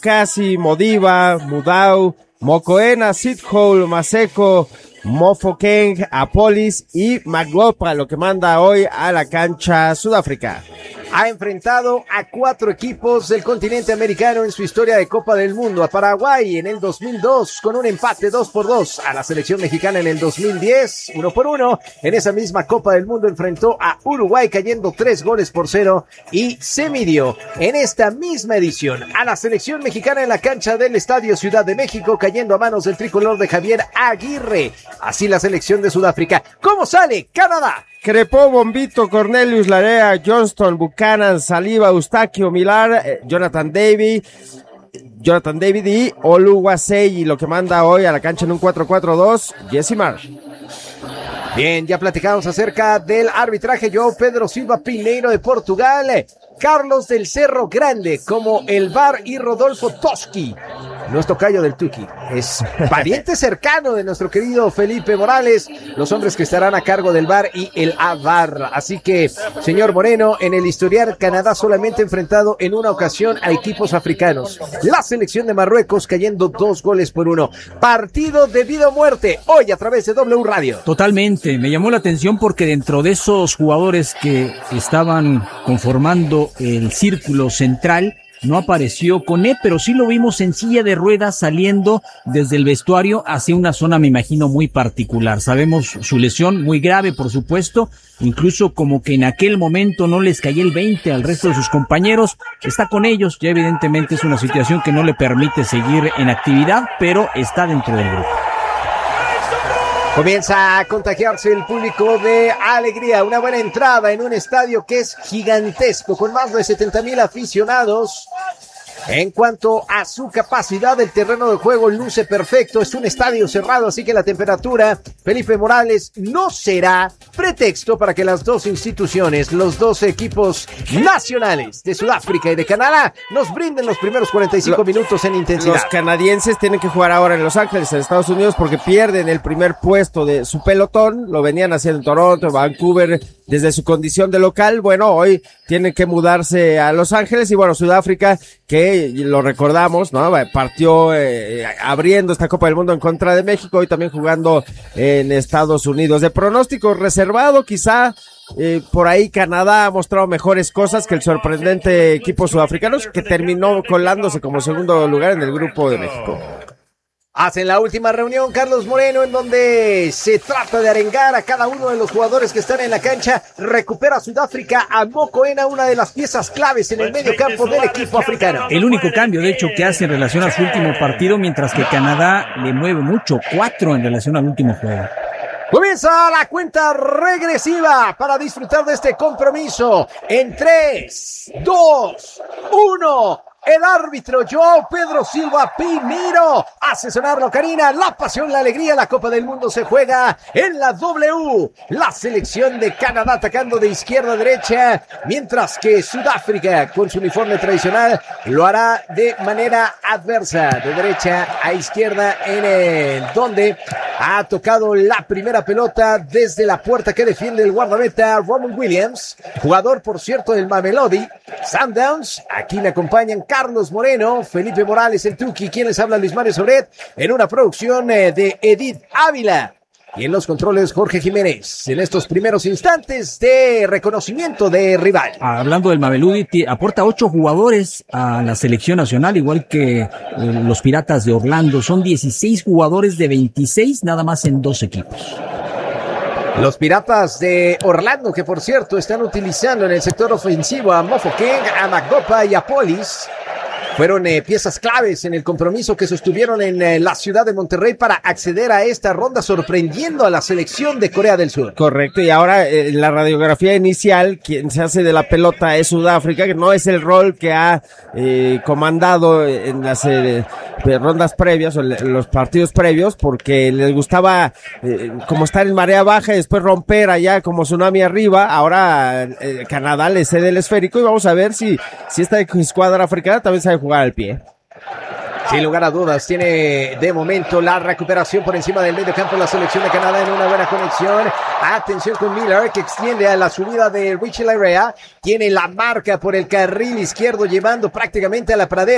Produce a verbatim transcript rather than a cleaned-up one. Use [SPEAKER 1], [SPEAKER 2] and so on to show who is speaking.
[SPEAKER 1] Mukasi, Modiba, Mudau, Mokoena, Sithole, Maseko, Mofokeng, Apolis y Maglopa, lo que manda hoy a la cancha Sudáfrica.
[SPEAKER 2] Ha enfrentado a cuatro equipos del continente americano en su historia de Copa del Mundo. A Paraguay en el dos mil dos con un empate dos por dos. A la selección mexicana en el dos mil diez, uno por uno. En esa misma Copa del Mundo enfrentó a Uruguay cayendo tres goles por cero y se midió en esta misma edición a la selección mexicana en la cancha del Estadio Ciudad de México cayendo a manos del tricolor de Javier Aguirre. Así la selección de Sudáfrica. ¿Cómo sale Canadá?
[SPEAKER 1] Crepó, Bombito, Cornelius, Larea, Johnston, Buchanan, Saliba, Eustaquio, Milar, eh, Jonathan David, Jonathan David y Oluwaseyi, lo que manda hoy a la cancha en un cuatro cuatro dos, Jesse Marsh.
[SPEAKER 2] Bien, ya platicamos acerca del arbitraje. João Pedro Silva Pineiro de Portugal, Carlos del Cerro Grande como el V A R y Rodolfo Toschi, nuestro tocayo del Tuki, es pariente cercano de nuestro querido Felipe Morales, los hombres que estarán a cargo del V A R y el A V A R. Así que, señor Moreno, en el historial Canadá solamente enfrentado en una ocasión a equipos africanos. La selección de Marruecos cayendo dos goles por uno. Partido de vida o muerte, hoy a través de W Radio.
[SPEAKER 3] Totalmente, me llamó la atención porque dentro de esos jugadores que estaban conformando el círculo central, no apareció Koné, pero sí lo vimos en silla de ruedas saliendo desde el vestuario hacia una zona, me imagino, muy particular. Sabemos su lesión, muy grave, por supuesto, incluso como que en aquel momento no les cayó el veinte al resto de sus compañeros. Está con ellos, ya evidentemente es una situación que no le permite seguir en actividad, pero está dentro del grupo.
[SPEAKER 2] Comienza a contagiarse el público de alegría, una buena entrada en un estadio que es gigantesco, con más de setenta mil aficionados. En cuanto a su capacidad, el terreno de juego luce perfecto, es un estadio cerrado, así que la temperatura, Felipe Morales, no será pretexto para que las dos instituciones, los dos equipos nacionales de Sudáfrica y de Canadá, nos brinden los primeros cuarenta y cinco Lo, minutos en intensidad.
[SPEAKER 1] Los canadienses tienen que jugar ahora en Los Ángeles, en Estados Unidos, porque pierden el primer puesto de su pelotón, lo venían haciendo en Toronto, en Vancouver, desde su condición de local. Bueno, hoy tienen que mudarse a Los Ángeles y bueno, Sudáfrica, que lo recordamos, ¿no? Partió eh, abriendo esta Copa del Mundo en contra de México y también jugando en Estados Unidos. De pronóstico reservado, quizá eh, por ahí Canadá ha mostrado mejores cosas que el sorprendente equipo sudafricano, que terminó colándose como segundo lugar en el grupo de México.
[SPEAKER 2] Hacen la última reunión, Carlos Moreno, en donde se trata de arengar a cada uno de los jugadores que están en la cancha. Recupera Sudáfrica a Mokoena, una de las piezas claves en el medio campo del equipo africano.
[SPEAKER 3] El único cambio, de hecho, que hace en relación a su último partido, mientras que Canadá le mueve mucho, cuatro en relación al último juego.
[SPEAKER 2] Comienza la cuenta regresiva para disfrutar de este compromiso en tres, dos, uno... El árbitro João Pedro Silva Pineiro hace sonarlo, Karina. La pasión, la alegría, la Copa del Mundo se juega en la W. La selección de Canadá atacando de izquierda a derecha, mientras que Sudáfrica, con su uniforme tradicional, lo hará de manera adversa, de derecha a izquierda, en el donde ha tocado la primera pelota desde la puerta que defiende el guardameta Roman Williams, jugador, por cierto, del Mamelodi Sundowns. Aquí le acompañan Carlos Moreno, Felipe Morales, el Tuki, quienes hablan Luis Mario Sobret, en una producción eh, de Edith Ávila. Y en los controles, Jorge Jiménez, en estos primeros instantes de reconocimiento de rival.
[SPEAKER 3] Hablando del Mamelodi, aporta ocho jugadores a la selección nacional, igual que eh, los Piratas de Orlando. Son dieciséis jugadores de veintiséis, nada más en dos equipos.
[SPEAKER 2] Los Piratas de Orlando, que por cierto están utilizando en el sector ofensivo a Mofokeng, a Maglopa y a Polis, fueron eh, piezas claves en el compromiso que sostuvieron en eh, la ciudad de Monterrey para acceder a esta ronda, sorprendiendo a la selección de Corea del Sur.
[SPEAKER 1] Correcto, y ahora en eh, la radiografía inicial, quien se hace de la pelota es Sudáfrica, que no es el rol que ha eh, comandado en las eh, rondas previas o en los partidos previos, porque les gustaba eh, como estar en marea baja y después romper allá como tsunami arriba. Ahora eh, Canadá le cede el esférico y vamos a ver si, si esta escuadra africana también sabe jugar al pie.
[SPEAKER 2] Sin lugar a dudas, tiene de momento la recuperación por encima del medio campo la selección de Canadá en una buena conexión. Atención con Miller, que extiende a la subida de Richie Larea. Tiene la marca por el carril izquierdo, llevando prácticamente a la pradera.